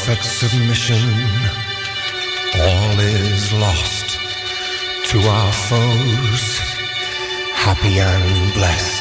perfect submission. All is lost to our foes, happy and blessed.